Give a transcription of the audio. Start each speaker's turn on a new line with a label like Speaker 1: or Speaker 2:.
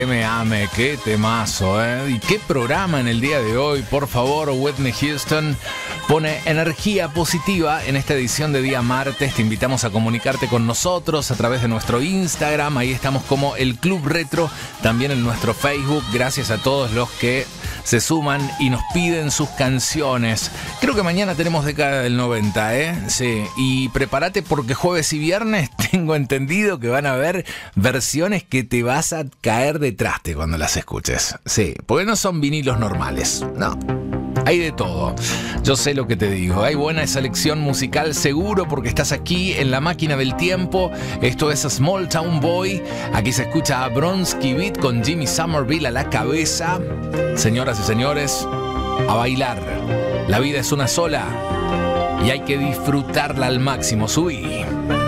Speaker 1: Me ame, qué temazo, ¿eh? Y qué programa en el día de hoy. Por favor, Whitney Houston pone energía positiva en esta edición de día martes. Te invitamos a comunicarte con nosotros a través de nuestro Instagram. Ahí estamos como el Club Retro, también en nuestro Facebook. Gracias a todos los que se suman y nos piden sus canciones. Creo que mañana tenemos década del 90, ¿eh? Sí, y prepárate porque jueves y viernes tengo entendido que van a haber versiones que te vas a caer de traste cuando las escuches. Sí, porque no son vinilos normales, no. Hay de todo. Yo sé lo que te digo. Hay buena selección musical seguro porque estás aquí en la máquina del tiempo. Esto es Small Town Boy. Aquí se escucha a Bronski Beat con Jimmy Somerville a la cabeza. Señoras y señores, a bailar. La vida es una sola y hay que disfrutarla al máximo. Subí.